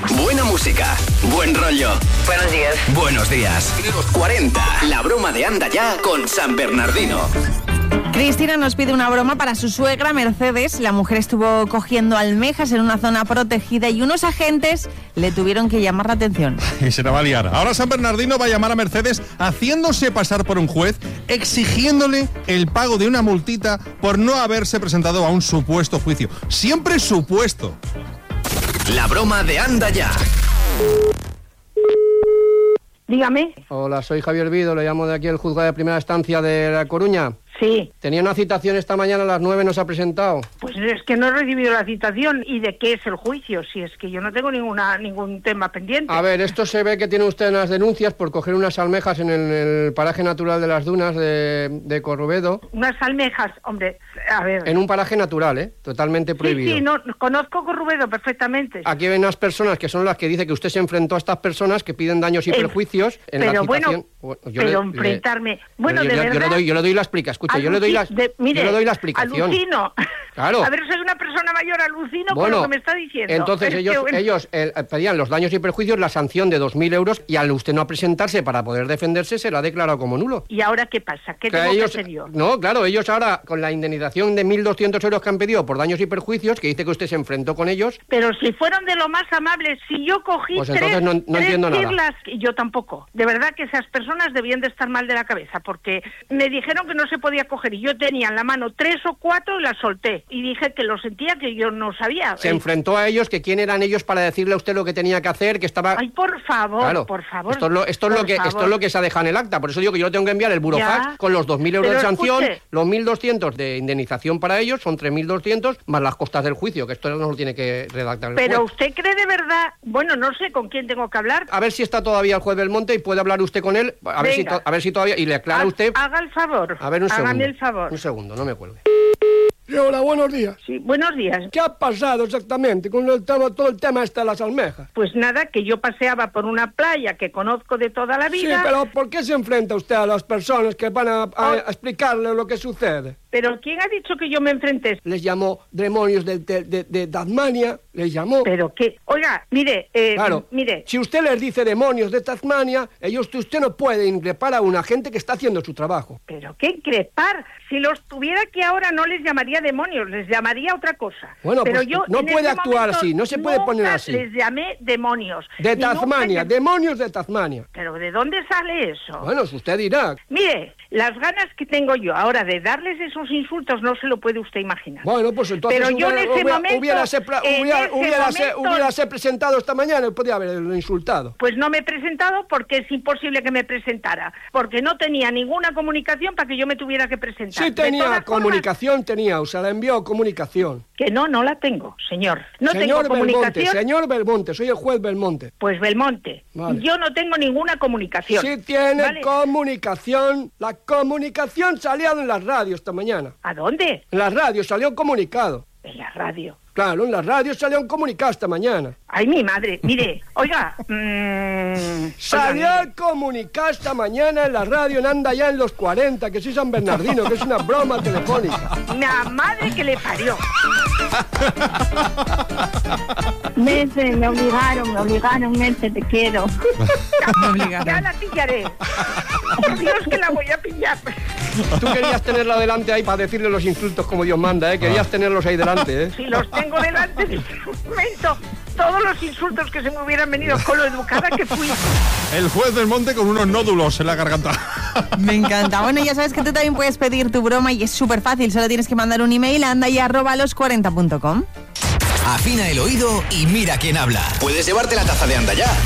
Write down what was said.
Buena música, buen rollo. Buenos días. Buenos días. Los 40. La broma de Anda Ya con San Bernardino. Cristina nos pide una broma para su suegra Mercedes. La mujer estuvo cogiendo almejas en una zona protegida y unos agentes le tuvieron que llamar la atención. Y se la va a liar. Ahora San Bernardino va a llamar a Mercedes haciéndose pasar por un juez, exigiéndole el pago de una multita por no haberse presentado a un supuesto juicio. Siempre supuesto. La broma de Anda Ya. Dígame. Hola, soy Javier Vido, le llamo de aquí el juzgado de primera instancia de La Coruña. Sí. Tenía una citación esta mañana a las 9, no se ha presentado. Pues es que no he recibido la citación. ¿Y de qué es el juicio? Si es que yo no tengo ningún tema pendiente. A ver, esto se ve que tiene usted unas denuncias por coger unas almejas en el paraje natural de las dunas de Corrubedo. Unas almejas, hombre, a ver. En un paraje natural, totalmente prohibido. Sí, no, conozco Corrubedo perfectamente. Aquí hay unas personas que son las que dice que usted se enfrentó a estas personas que piden daños y perjuicios en pero la citación. Pero enfrentarme... Bueno, de verdad... Yo le doy la explicación. Yo le doy la explicación. Alucino. Claro. A ver, soy una persona mayor, alucino con bueno, lo que me está diciendo. Entonces ellos pedían los daños y perjuicios, la sanción de 2.000 euros, y al usted no presentarse para poder defenderse, se la ha declarado como nulo. ¿Y ahora qué pasa? ¿Qué tengo que hacer yo? No, claro, ellos ahora, con la indemnización de 1.200 euros que han pedido por daños y perjuicios, que dice que usted se enfrentó con ellos... Pero si fueron de lo más amables, si yo cogí pues entonces no entiendo nada. Yo tampoco. De verdad que esas personas debían de estar mal de la cabeza, porque me dijeron que no se podía coger, y yo tenía en la mano 3 o 4 y las solté. Y dije que lo sentía, que yo no sabía. Se enfrentó a ellos, que quién eran ellos para decirle a usted lo que tenía que hacer, que estaba... Ay, por favor, claro, por favor. Esto es lo que se ha dejado en el acta. Por eso digo que yo le tengo que enviar el burofax con los 2.000 euros de sanción, los 1.200 de indemnización para ellos, son 3.200, más las costas del juicio, que esto no lo tiene que redactar el juez. Pero usted cree de verdad... Bueno, no sé con quién tengo que hablar. A ver si está todavía el juez Belmonte y puede hablar usted con él, a ver si todavía... Y le aclara usted... Haga el favor. A ver, Hágame el favor. Un segundo, no me cuelgue. Sí, hola, buenos días. Sí, buenos días. ¿Qué ha pasado exactamente con todo el tema de las almejas? Pues nada, que yo paseaba por una playa que conozco de toda la vida. Sí, pero ¿por qué se enfrenta usted a las personas que van a explicarle lo que sucede? ¿Pero quién ha dicho que yo me enfrenté? Les llamó demonios de Tasmania, les llamó... ¿Pero qué? Oiga, mire, claro, mire... Si usted les dice demonios de Tasmania, usted no puede increpar a una gente que está haciendo su trabajo. ¿Pero qué increpar? Si los tuviera aquí ahora no les llamaría demonios, les llamaría otra cosa. Bueno, pero pues yo no puede actuar así, no se puede poner así. Les llamé demonios. De Tasmania, demonios de Tasmania. ¿Pero de dónde sale eso? Bueno, usted dirá. Mire, las ganas que tengo yo ahora de darles esos insultos no se lo puede usted imaginar. Bueno, pues entonces pero yo en ese momento... Hubiérase presentado esta mañana y podía haberlo insultado. Pues no me he presentado porque es imposible que me presentara, porque no tenía ninguna comunicación para que yo me tuviera que presentar. Sí tenía comunicación, o sea, la envió comunicación. Que no la tengo, señor. No señor tengo comunicación. Señor Belmonte, soy el juez Belmonte. Pues Belmonte, vale. Yo no tengo ninguna comunicación. Sí tiene comunicación. La comunicación salió en las radios esta mañana. ¿A dónde? En las radios salió un comunicado. ¿En la radio? Claro, en las radios salió un comunicado esta mañana. Ay, mi madre, mire, oiga... Salió el comunicado esta mañana en la radio en Anda Ya en los 40, que soy San Bernardino, que es una broma telefónica. La madre que le parió. Merce, me obligaron, Merce, te quiero. Ya la pillaré. Por Dios que la voy a pillar. Tú querías tenerla delante ahí para decirle los insultos como Dios manda, ¿eh? Querías tenerlos ahí delante, ¿eh? Si los tengo delante en este momento, todos los insultos que se me hubieran venido con lo educada que fui. El juez Belmonte con unos nódulos en la garganta. Me encanta. Bueno, ya sabes que tú también puedes pedir tu broma y es súper fácil. Solo tienes que mandar un email a andaya@los40.com. Afina el oído y mira quién habla. Puedes llevarte la taza de Anda Ya